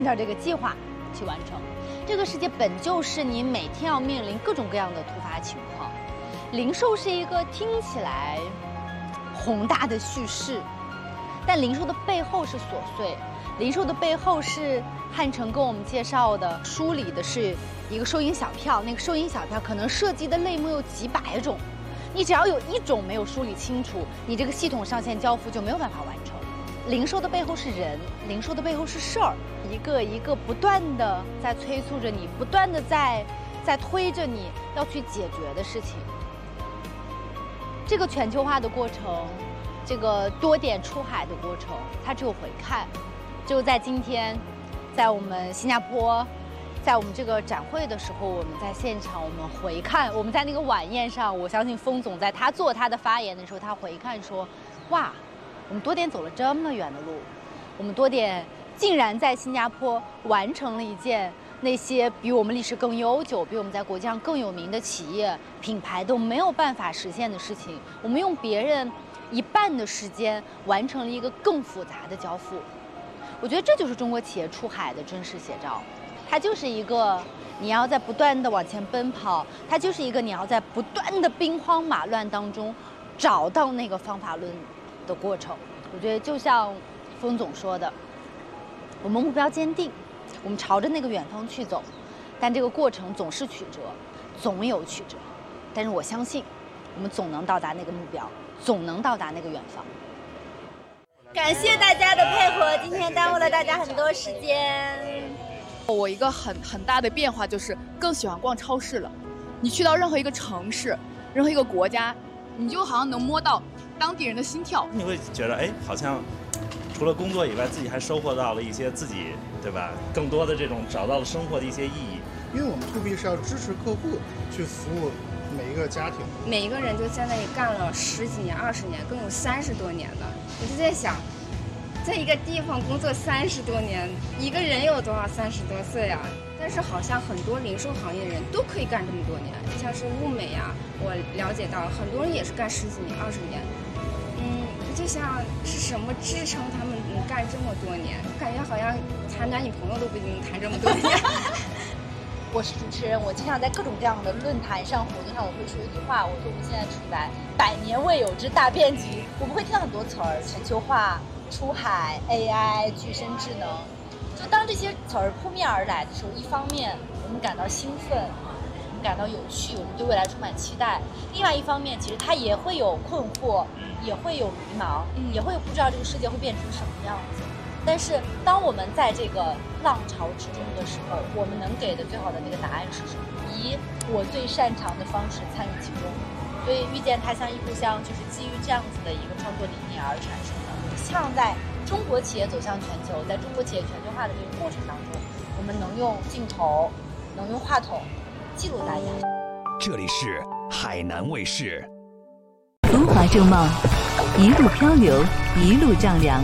按照这个计划去完成。这个世界本就是你每天要面临各种各样的突发情况。零售是一个听起来宏大的叙事，但零售的背后是琐碎，零售的背后是汉城跟我们介绍的，梳理的是一个收银小票，那个收银小票可能涉及的类目有几百种，你只要有一种没有梳理清楚，你这个系统上线交付就没有办法完成。零售的背后是人，零售的背后是事儿，一个一个不断的在催促着你，不断的在推着你要去解决的事情。这个全球化的过程，这个多点出海的过程，它只有回看。只有在今天，在我们新加坡，在我们这个展会的时候，我们在现场，我们回看，我们在那个晚宴上，我相信封总在他做他的发言的时候，他回看说，哇，我们多点走了这么远的路，我们多点竟然在新加坡完成了一件那些比我们历史更悠久、比我们在国际上更有名的企业品牌都没有办法实现的事情。我们用别人1半的时间完成了一个更复杂的交付。我觉得这就是中国企业出海的真实写照。它就是一个你要在不断的往前奔跑，它就是一个你要在不断的兵荒马乱当中找到那个方法论的过程。我觉得就像封总说的，我们目标坚定，我们朝着那个远方去走，但这个过程总是曲折，总有曲折，但是我相信我们总能到达那个目标，总能到达那个远方。感谢大家的配合，今天耽误了大家很多时间。 我一个很大的变化就是更喜欢逛超市了。你去到任何一个城市，任何一个国家，你就好像能摸到当地人的心跳。 你会觉得，好像除了工作以外，自己还收获到了一些自己，对吧？更多的这种找到了生活的一些意义。 因为我们 to B 是要支持客户去服务每一个家庭， 每一个人就在那里干了10几年、20年，更有30多年的。我就在想，在一个地方工作30多年，一个人有多少30多岁啊？但是好像很多零售行业人都可以干这么多年，像是物美啊，我了解到很多人也是干10几年、20年。就像是什么支撑他们能干这么多年？感觉好像谈男女朋友都不一定能谈这么多年。 我是主持人，我经常在各种各样的论坛上、活动上，我会说一句话，我说我们现在处在100年未有之大变局。我们会听到很多词儿，全球化、出海、AI、具身智能。就当这些词儿扑面而来的时候，一方面我们感到兴奋，我们感到有趣，我们对未来充满期待；另外一方面，其实它也会有困惑，也会有迷茫，也会有不知道这个世界会变成什么样子。但是当我们在这个浪潮之中的时候，我们能给的最好的那个答案是什么？以我最擅长的方式参与其中。所以遇见他乡忆故乡就是基于这样子的一个创作理念而产生的。希望在中国企业走向全球，在中国企业全球化的这个过程当中，我们能用镜头，能用话筒记录大家。 这里是海南卫视。 风华正茂，一路漂流，一路丈量。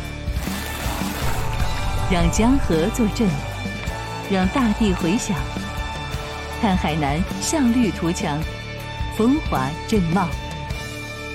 让江河作证，让大地回响。看海南向绿图强，风华正茂。